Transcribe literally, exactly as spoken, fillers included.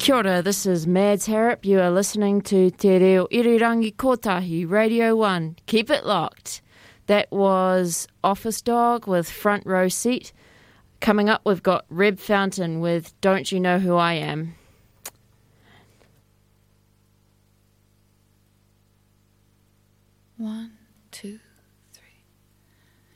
Kia ora, this is Mads Harrop. You are listening to Te Reo Irirangi Kotahi, Radio one. Keep it locked. That was Office Dog with Front Row Seat. Coming up, we've got Reb Fountain with Don't You Know Who I Am. One.